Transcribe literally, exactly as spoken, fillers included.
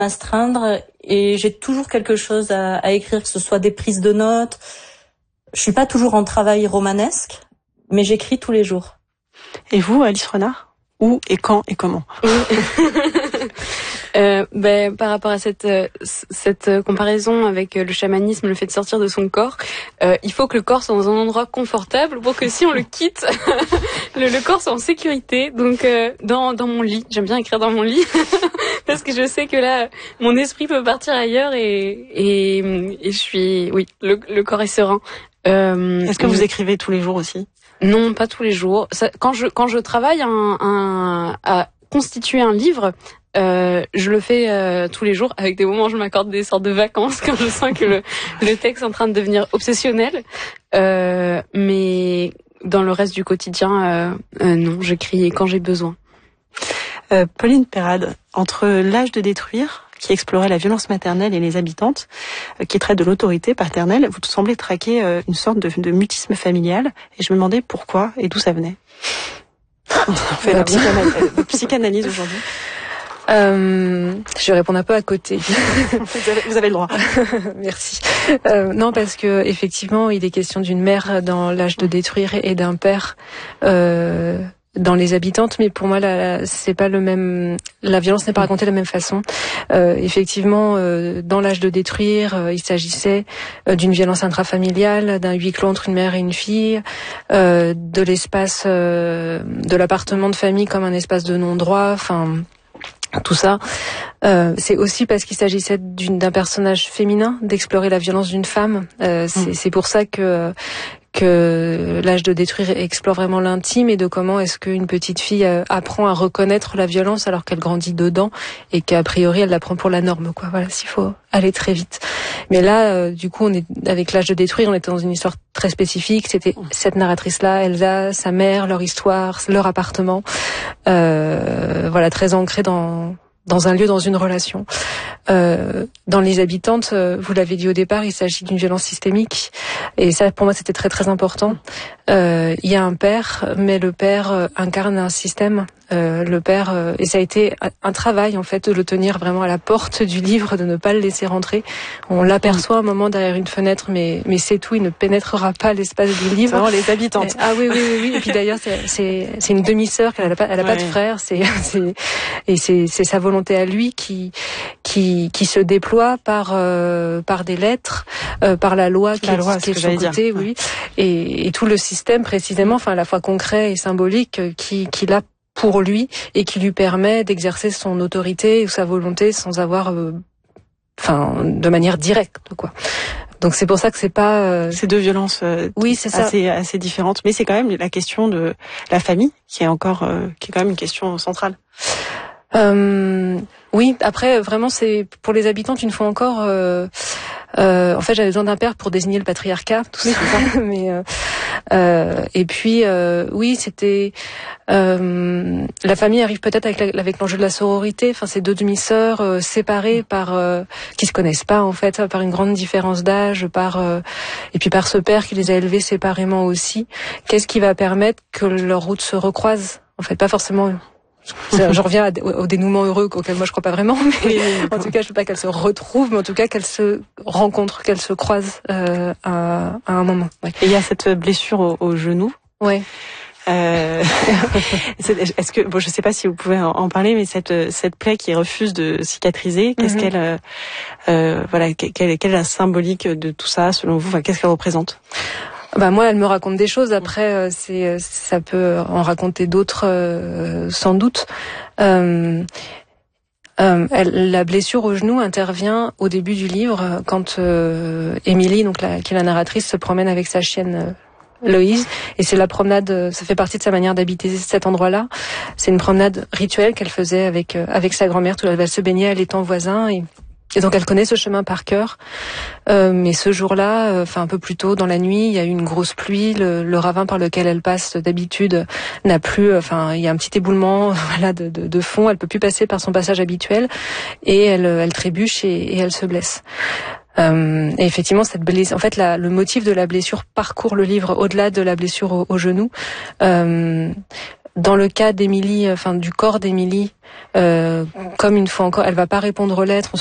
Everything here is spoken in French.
m'astreindre et j'ai toujours quelque chose à, à écrire, que ce soit des prises de notes. Je suis pas toujours en travail romanesque, mais j'écris tous les jours. Et vous, Alice Renard? Où et quand et comment? Euh, ben, par rapport à cette euh, cette comparaison avec euh, le chamanisme, le fait de sortir de son corps, euh, il faut que le corps soit dans un endroit confortable pour que si on le quitte, le, le corps soit en sécurité. Donc euh, dans dans mon lit, j'aime bien écrire dans mon lit parce que je sais que là mon esprit peut partir ailleurs et et, et je suis oui le, le corps est serein. Euh, Est-ce que vous écrivez tous les jours aussi? Non, pas tous les jours. Ça, quand je quand je travaille un, un, à constituer un livre. Euh, je le fais euh, tous les jours, avec des moments où je m'accorde des sortes de vacances quand je sens que le, le texte est en train de devenir obsessionnel. Euh, mais dans le reste du quotidien, euh, euh, non, j'écris quand j'ai besoin. Euh, Pauline Perrade, entre L'âge de détruire, qui explorait la violence maternelle et les habitantes, euh, qui traite de l'autorité paternelle, vous semblez traquer euh, une sorte de, de mutisme familial, et je me demandais pourquoi et d'où ça venait. On fait la psychanalyse, la psychanalyse aujourd'hui. Euh, je vais répondre un peu à côté. vous, avez, vous avez le droit. Merci. Euh, non, parce que effectivement, il est question d'une mère dans L'âge de détruire et d'un père euh, dans Les habitantes, mais pour moi, la, c'est pas le même. La violence n'est pas racontée de la même façon. Euh, effectivement, euh, dans L'âge de détruire, euh, il s'agissait euh, d'une violence intrafamiliale, d'un huis clos entre une mère et une fille, euh, de l'espace euh, de l'appartement de famille comme un espace de non-droit. Enfin. Tout ça, euh, c'est aussi parce qu'il s'agissait d'une, d'un personnage féminin, d'explorer la violence d'une femme. Euh, c'est, mmh. c'est pour ça que que L'âge de détruire explore vraiment l'intime et de comment est-ce qu'une petite fille euh, apprend à reconnaître la violence alors qu'elle grandit dedans et qu'a priori elle la prend pour la norme, quoi. Voilà, s'il faut aller très vite. Mais là, euh, du coup, on est avec L'âge de détruire, on était dans une histoire très spécifique. C'était cette narratrice-là, Elsa, sa mère, leur histoire, leur appartement, euh, voilà, très ancré dans dans un lieu, dans une relation. Euh, dans Les habitantes, euh, vous l'avez dit au départ, il s'agit d'une violence systémique. Et ça, pour moi, c'était très très important. Euh, il y a un père, mais le père euh, incarne un système. Euh, le père, euh, et ça a été un travail en fait de le tenir vraiment à la porte du livre, de ne pas le laisser rentrer. On l'aperçoit un moment derrière une fenêtre, mais mais c'est tout, il ne pénétrera pas l'espace du livre. C'est vraiment Les habitantes. Et, ah oui oui oui oui. Et puis d'ailleurs c'est c'est c'est une demi-sœur, elle a pas elle a ouais. pas de frère, c'est c'est et c'est c'est sa volonté à lui qui qui qui se déploie par euh, par des lettres, euh, par la loi qui la est, loi, qui est de son côté, oui, et, et tout le système précisément, enfin à la fois concret et symbolique, qui qui l'a pour lui et qui lui permet d'exercer son autorité ou sa volonté sans avoir, euh, enfin, de manière directe, quoi. Donc c'est pour ça que c'est pas euh... ces deux violences euh, oui, c'est ça. assez assez différentes, mais c'est quand même la question de la famille qui est encore euh, qui est quand même une question centrale. Euh, oui, après vraiment c'est pour Les habitantes une fois encore. Euh, euh, en fait, j'avais besoin d'un père pour désigner le patriarcat, tout ça. mais euh, euh, et puis euh, oui, c'était euh, la famille arrive peut-être avec la, avec l'enjeu de la sororité. Enfin, ces deux demi-sœurs euh, séparées par euh, qui se connaissent pas en fait, par une grande différence d'âge, par euh, et puis par ce père qui les a élevées séparément aussi. Qu'est-ce qui va permettre que leurs routes se recroisent? En fait, pas forcément. Je reviens au dénouement heureux auquel moi je crois pas vraiment, mais en tout cas je veux pas qu'elles se retrouvent, mais en tout cas qu'elles se rencontrent, qu'elles se croisent euh, à, à un moment. Ouais. Et il y a cette blessure au, au genou. Ouais. Euh, est-ce que bon, je sais pas si vous pouvez en, en parler, mais cette cette plaie qui refuse de cicatriser, qu'est-ce mm-hmm. qu'elle, euh, euh, voilà, quelle, quelle est la symbolique de tout ça selon vous? Enfin, qu'est-ce qu'elle représente? Bah moi, elle me raconte des choses. Après, euh, c'est ça peut en raconter d'autres, euh, sans doute. Euh, euh, elle, la blessure au genou intervient au début du livre quand euh, Émilie, donc la, qui est la narratrice, se promène avec sa chienne. Euh, Loïse, et c'est la promenade, ça fait partie de sa manière d'habiter cet endroit-là. C'est une promenade rituelle qu'elle faisait avec euh, avec sa grand-mère. Tout, elle va se baigner à l'étang voisin et Et donc elle connaît ce chemin par cœur, euh, mais ce jour-là, enfin euh, un peu plus tôt dans la nuit, il y a eu une grosse pluie. Le, le ravin par lequel elle passe d'habitude n'a plus, enfin il y a un petit éboulement, voilà, de, de, de fond. Elle peut plus passer par son passage habituel et elle, elle trébuche et, et elle se blesse. Euh, et effectivement, cette blessure, en fait, la, le motif de la blessure parcourt le livre au-delà de la blessure au, au genou. Euh, dans le cas d'Émilie, enfin du corps d'Émilie, euh, comme une fois encore, elle va pas répondre aux lettres.